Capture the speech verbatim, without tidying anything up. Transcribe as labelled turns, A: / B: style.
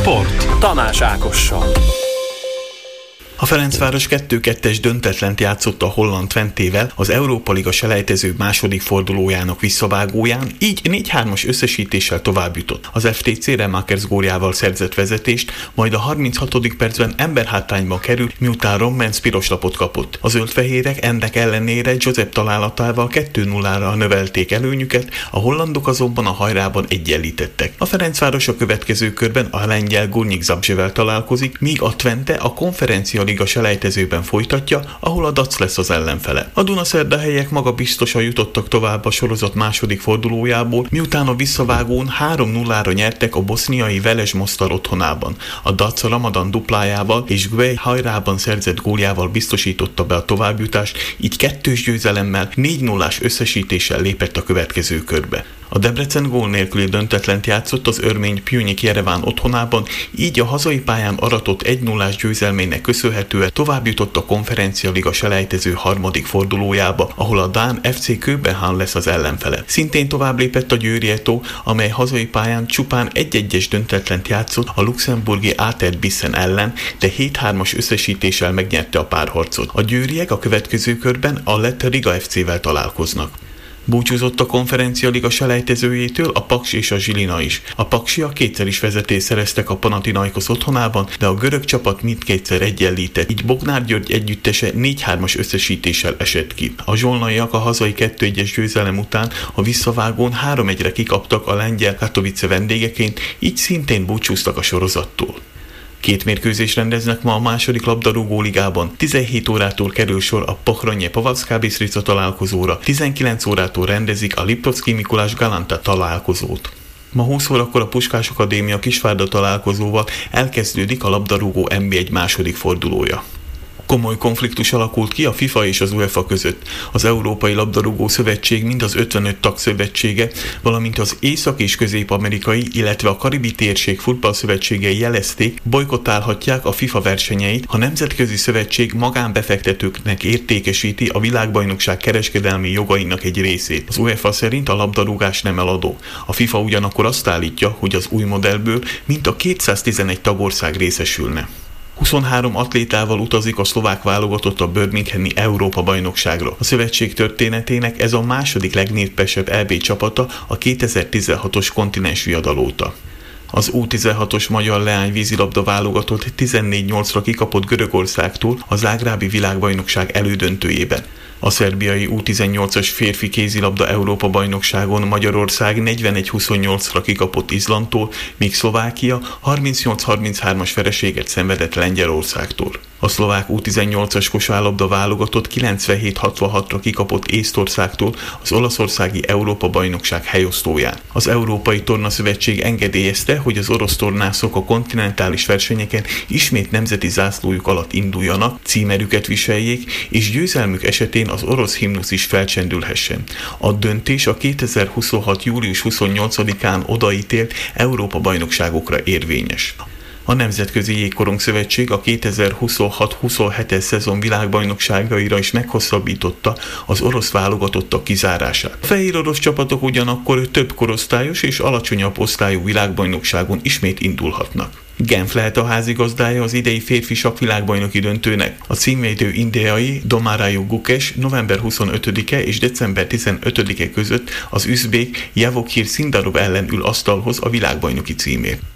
A: Sport. Tamás Ákossal.
B: A Ferencváros kettő kettes döntetlent játszott a holland Twentével az Európa Liga selejtező második fordulójának visszavágóján, így négy hármas összesítéssel tovább jutott. Az ef té cé Remakers góljával szerzett vezetést, majd a harminchatodik percben emberhátrányba került, miután Rommens piros lapot kapott. A zöldfehérek ennek ellenére Josep találatával kettő nullára növelték előnyüket, a hollandok azonban a hajrában egyenlítettek. A Ferencváros a következő körben a lengyel Górnik Zabrzevel találkozik, míg a Twente a konferencia liga selejtezőben folytatja, ahol a Dac lesz az ellenfele. A dunaszerdahelyek magabiztosan jutottak tovább a sorozat második fordulójából, miután a visszavágón három nullára nyertek a boszniai Veles Mostar otthonában. A Dac a Ramadan duplájával és Gueye hajrában szerzett góljával biztosította be a továbbjutást, így kettős győzelemmel négy nullás összesítéssel lépett a következő körbe. A Debrecen gól nélküli döntetlent játszott az örmény Pjunik Jereván otthonában, így a hazai pályán aratott egy nullás győzelmének köszönhetően továbbjutott a konferencia liga selejtező harmadik fordulójába, ahol a dán ef cé Köbenhavn lesz az ellenfele. Szintén tovább lépett a Győri Eto, amely hazai pályán csupán egy-egyes döntetlent játszott a luxemburgi á té e Bissen ellen, de hét hármas összesítéssel megnyerte a párharcot. A győriek a következő körben a lett Riga ef cével találkoznak. Búcsúzott a konferencia liga selejtezőjétől a Paks és a Žilina is. A paksiak kétszer is vezetést szereztek a Panathinaikos otthonában, de a görög csapat mindkétszer egyenlített, így Bognár György együttese négy hármas összesítéssel esett ki. A zsolnaiak a hazai kettő egyes győzelem után a visszavágón három egyre kikaptak a lengyel Katowice vendégeként, így szintén búcsúztak a sorozattól. Két mérkőzést rendeznek ma a második labdarúgó ligában. tizenhét órától kerül sor a Pohranje Pavlovská Bystrica találkozóra, tizenkilenc órától rendezik a Liptovský Mikuláš Galanta találkozót. Ma húsz órakor a Puskás Akadémia Kisvárda találkozóval elkezdődik a labdarúgó en bé egy második fordulója. Komoly konfliktus alakult ki a FIFA és az UEFA között. Az Európai Labdarúgó Szövetség mind az ötvenöt tagszövetsége, valamint az Észak- és Közép-amerikai, illetve a Karibi térség futballszövetségei jelezték, bojkottálhatják a FIFA versenyeit, ha nemzetközi szövetség magánbefektetőknek értékesíti a világbajnokság kereskedelmi jogainak egy részét. Az UEFA szerint a labdarúgás nem eladó. A FIFA ugyanakkor azt állítja, hogy az új modellből mint a kétszáztizenegy tagország részesülne. huszonhárom atlétával utazik a szlovák válogatott a birminghami Európa-bajnokságra. A szövetség történetének ez a második legnépesebb é bé csapata a kétezer-tizenhatos kontinens viadal óta. Az U tizenhatos magyar leány vízilabda válogatott tizennégy nyolcra kikapott Görögországtól a zágrábi világbajnokság elődöntőjében. A szerbiai U tizennyolcas férfi kézilabda Európa-bajnokságon Magyarország negyvenegy huszonnyolcra kikapott Izlandtól, míg Szlovákia harmincnyolc harminchárom vereséget szenvedett Lengyelországtól. A szlovák U tizennyolcas kosárlabda válogatott kilencvenhét hatvanhatra kikapott Észtországtól az olaszországi Európa-bajnokság helyosztóján. Az Európai Tornaszövetség engedélyezte, hogy az orosz tornászok a kontinentális versenyeken ismét nemzeti zászlójuk alatt induljanak, címerüket viseljék, és győzelmük esetén az orosz himnusz is felcsendülhessen. A döntés a kétezer-huszonhat július huszonnyolcadikán odaítélt Európa-bajnokságokra érvényes. A Nemzetközi Jégkorong-szövetség a kétezer-huszonhat huszonhetes szezon világbajnokságaira is meghosszabbította az orosz válogatottak kizárását. A fehér orosz csapatok ugyanakkor több korosztályos és alacsonyabb osztályú világbajnokságon ismét indulhatnak. Genf lehet a házigazdája az idei férfi sakkvilágbajnoki döntőnek. A címvédő indiai Domarayu Gukesh november huszonötödike és december tizenötödike között az üzbék Javokhir Sindarov ellen ül asztalhoz a világbajnoki címért.